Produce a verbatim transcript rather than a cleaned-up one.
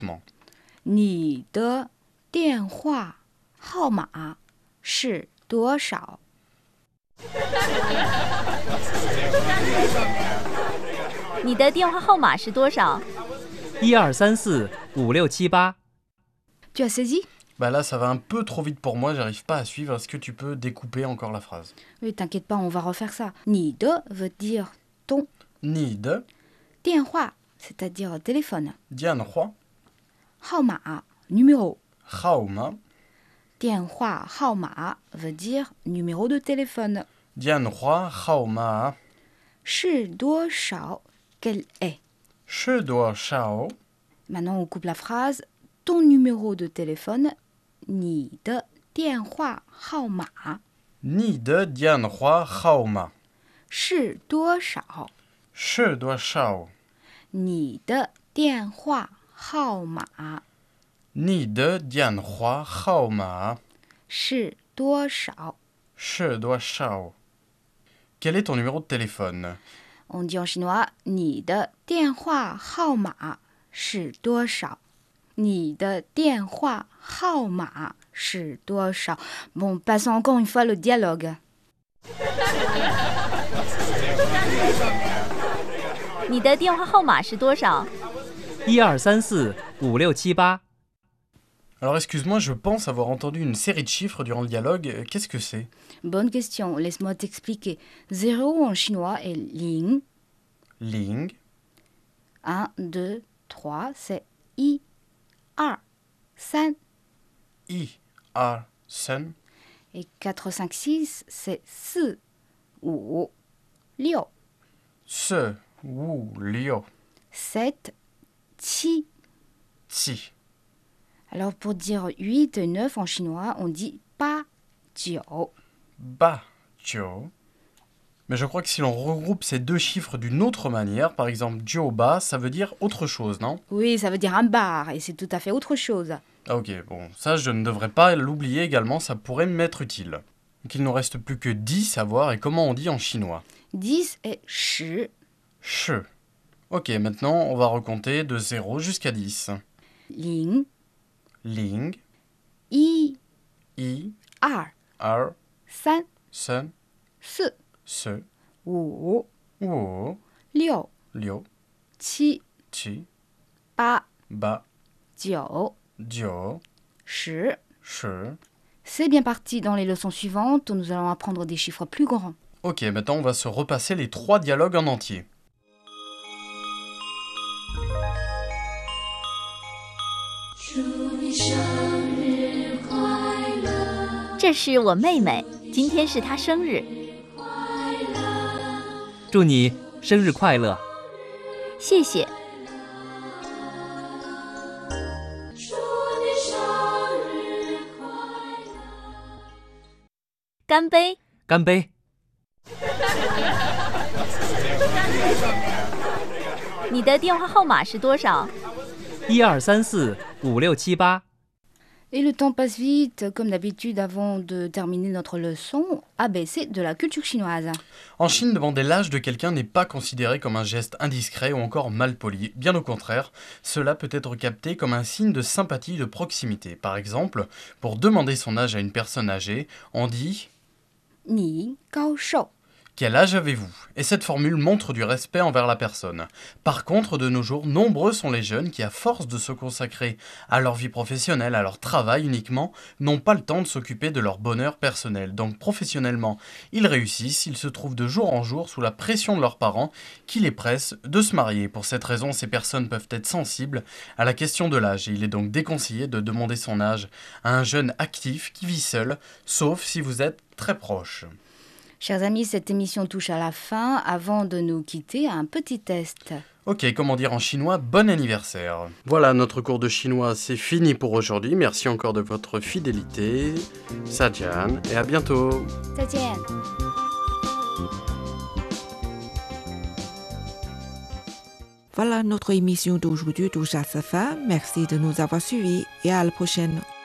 你的电话号码是多少？ 你的电话号码是多少？ 一二三四五六七八。 Tu as saisi? Bah là, ça va un peu trop vite pour moi, j'arrive pas à suivre. Est-ce que tu peux découper encore la phrase? Oui, t'inquiète pas, on va refaire ça. 你的 veut dire ton. Ni de 电话 c'est-à-dire téléphone. Diane Hua, 号码 numéro. Haoma, 电话号码 veut dire numéro de téléphone. Diane Hua, Haoma, 是多少 quel est? She dois Shao, Maintenant, on coupe la phrase. Ton numéro de téléphone. 你的电话号码 Ni de Diane Hua, Haoma, 是多少？ She dois Shao, 你的电话号码 Ni de Diane Hua, Haoma, 是多少？ She dois Shao. Quel est ton numéro de téléphone? On dit en chinois 你的电话号码是多少？你的电话号码是多少？ Bon, passons encore une fois le dialogue. 你的电话号码是多少？ 一二三四五六七八。 Alors excuse-moi, je pense avoir entendu une série de chiffres durant le dialogue. Qu'est-ce que c'est? Bonne question, laisse-moi t'expliquer. Zéro en chinois est ling. Ling, un, deux, trois, c'est i, ar, san. I, A, Sen, Et quatre, cinq, six, c'est si, wu, liu. Se, Wu, Liu, sept, qi. Ti. Alors pour dire huit et neuf en chinois, on dit pa, jiu. Ba, Jiu. Mais je crois que si l'on regroupe ces deux chiffres d'une autre manière, par exemple Jiu Ba, ça veut dire autre chose, non? Oui, ça veut dire un bar et c'est tout à fait autre chose. Ah, ok, bon, ça je ne devrais pas l'oublier également, ça pourrait m'être utile. Donc il ne nous reste plus que dix à voir et comment on dit en chinois. dix est shi, Shi. Ok, maintenant on va recompter de zéro jusqu'à dix. ling, Ling, i, I, ar, R, san, Sen, si, Se, wu, Wo, liu, Liu, qi, Ti, pa, Ba, jiu, Jiu, shi. Shi. C'est bien parti. Dans les leçons suivantes, nous allons apprendre des chiffres plus grands. Ok, maintenant on va se repasser les trois dialogues en entier. 这是我妹妹，今天是她生日。 祝你生日快乐！ 谢谢。干杯！ 干杯！ 你的电话号码是多少？ 一二三四五六七八。 Et le temps passe vite, comme d'habitude, avant de terminer notre leçon, A B C de la culture chinoise. En Chine, demander l'âge de quelqu'un n'est pas considéré comme un geste indiscret ou encore malpoli. Bien au contraire, cela peut être capté comme un signe de sympathie, de proximité. Par exemple, pour demander son âge à une personne âgée, on dit Ni gao shou. Quel âge avez-vous? Et cette formule montre du respect envers la personne. Par contre, de nos jours, nombreux sont les jeunes qui, à force de se consacrer à leur vie professionnelle, à leur travail uniquement, n'ont pas le temps de s'occuper de leur bonheur personnel. Donc professionnellement, ils réussissent, ils se trouvent de jour en jour sous la pression de leurs parents qui les pressent de se marier. Pour cette raison, ces personnes peuvent être sensibles à la question de l'âge. Et il est donc déconseillé de demander son âge à un jeune actif qui vit seul, sauf si vous êtes très proche. Chers amis, cette émission touche à la fin. Avant de nous quitter, un petit test. Ok, comment dire en chinois bon anniversaire. Voilà, notre cours de chinois, c'est fini pour aujourd'hui. Merci encore de votre fidélité. Sajian, et à bientôt. 再见. Voilà, notre émission d'aujourd'hui touche à sa fin. Merci de nous avoir suivis et à la prochaine.